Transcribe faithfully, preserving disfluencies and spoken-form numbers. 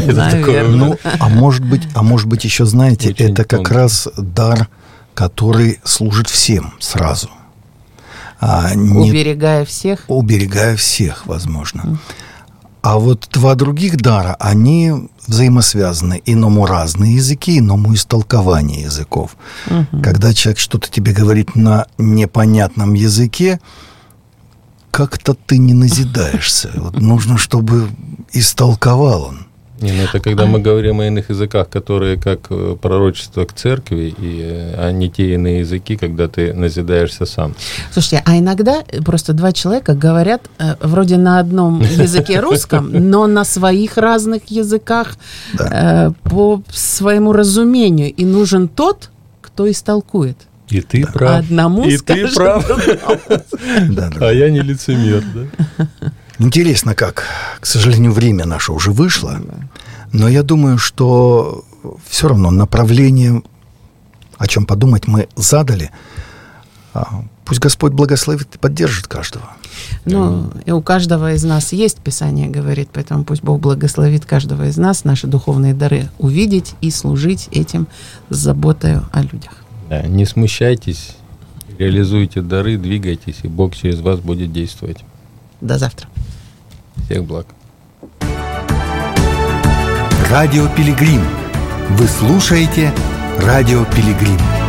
Ну, а может быть, а может быть еще, знаете, это как раз дар, который служит всем сразу. А не... Уберегая всех? Уберегая всех, возможно. Mm. А вот два других дара, они взаимосвязаны. Иному разные языки, иному истолкование языков. Mm-hmm. Когда человек что-то тебе говорит на непонятном языке, как-то ты не назидаешься. Вот нужно, чтобы истолковал он. Не, ну это когда мы говорим о иных языках, которые как пророчество к церкви, и, а не те иные языки, когда ты назидаешься сам. Слушайте, а иногда просто два человека говорят э, вроде на одном языке русском, но на своих разных языках э, по своему разумению. И нужен тот, кто истолкует. И ты да. прав. Одному и скажет, ты прав. А я не лицемер, да? Интересно как. К сожалению, время наше уже вышло. Но я думаю, что все равно направление, о чем подумать, мы задали. Пусть Господь благословит и поддержит каждого. Ну, и у каждого из нас есть Писание, говорит, поэтому пусть Бог благословит каждого из нас, наши духовные дары увидеть и служить этим с заботой о людях. Да, не смущайтесь, реализуйте дары, двигайтесь, и Бог через вас будет действовать. До завтра. Всех благ. Радио Пилигрим. Вы слушаете Радио Пилигрим.